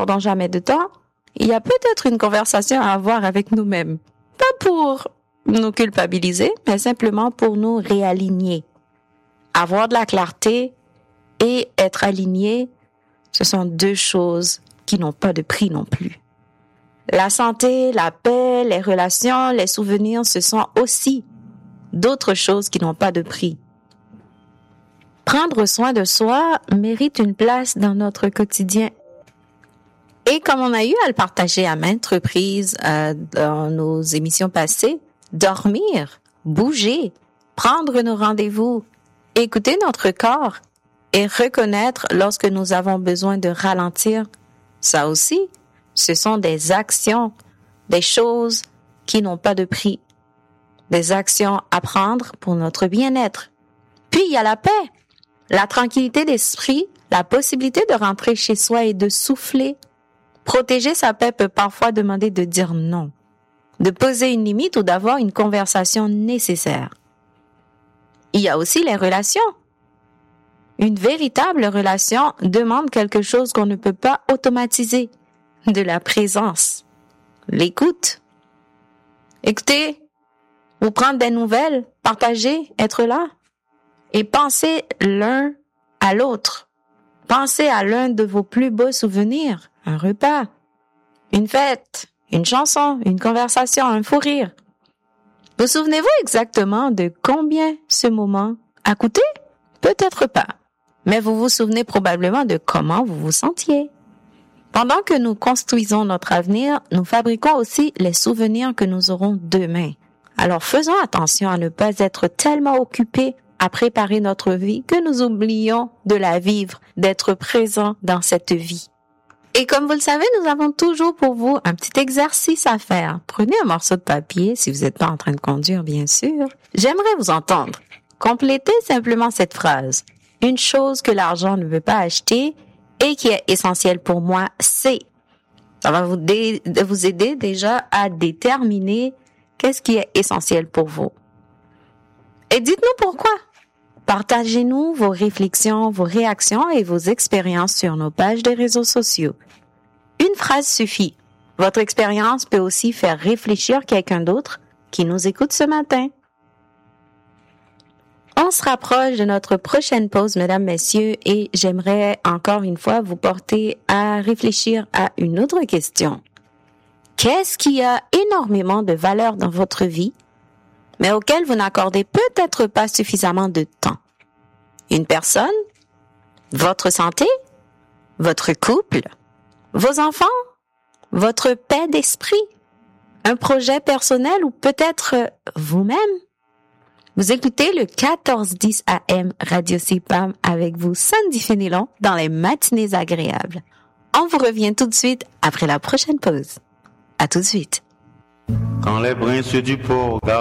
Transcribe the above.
perdons jamais de temps, il y a peut-être une conversation à avoir avec nous-mêmes. Pas pour nous culpabiliser, mais simplement pour nous réaligner. Avoir de la clarté et être aligné, ce sont deux choses qui n'ont pas de prix non plus. La santé, la paix, les relations, les souvenirs, ce sont aussi d'autres choses qui n'ont pas de prix. Prendre soin de soi mérite une place dans notre quotidien. Et comme on a eu à le partager à maintes reprises dans nos émissions passées, dormir, bouger, prendre nos rendez-vous, écouter notre corps et reconnaître lorsque nous avons besoin de ralentir, ça aussi, ce sont des actions, des choses qui n'ont pas de prix, des actions à prendre pour notre bien-être. Puis il y a la paix, la tranquillité d'esprit, la possibilité de rentrer chez soi et de souffler. Protéger sa paix peut parfois demander de dire non, de poser une limite ou d'avoir une conversation nécessaire. Il y a aussi les relations. Une véritable relation demande quelque chose qu'on ne peut pas automatiser, de la présence, l'écoute. Écoutez, vous prendre des nouvelles, partager, être là et penser l'un à l'autre. Pensez à l'un de vos plus beaux souvenirs, un repas, une fête, une chanson, une conversation, un fou rire. Vous souvenez-vous exactement de combien ce moment a coûté? Peut-être pas, mais vous vous souvenez probablement de comment vous vous sentiez. Pendant que nous construisons notre avenir, nous fabriquons aussi les souvenirs que nous aurons demain. Alors faisons attention à ne pas être tellement occupés à préparer notre vie que nous oublions de la vivre, d'être présents dans cette vie. Et comme vous le savez, nous avons toujours pour vous un petit exercice à faire. Prenez un morceau de papier, si vous n'êtes pas en train de conduire, bien sûr. J'aimerais vous entendre. Complétez simplement cette phrase. Une chose que l'argent ne veut pas acheter et qui est essentielle pour moi, c'est. Ça va vous aider déjà à déterminer qu'est-ce qui est essentiel pour vous. Et dites-nous pourquoi. Partagez-nous vos réflexions, vos réactions et vos expériences sur nos pages des réseaux sociaux. Une phrase suffit. Votre expérience peut aussi faire réfléchir quelqu'un d'autre qui nous écoute ce matin. On se rapproche de notre prochaine pause, mesdames, messieurs, et j'aimerais encore une fois vous porter à réfléchir à une autre question. Qu'est-ce qui a énormément de valeur dans votre vie, mais auquel vous n'accordez peut-être pas suffisamment de temps? Une personne? Votre santé? Votre couple? Vos enfants? Votre paix d'esprit? Un projet personnel ou peut-être vous-même? Vous écoutez le 1410 AM Radio CIPAM avec vous, Sandy Fénélon, dans les matinées agréables. On vous revient tout de suite après la prochaine pause. À tout de suite. Quand les princes du port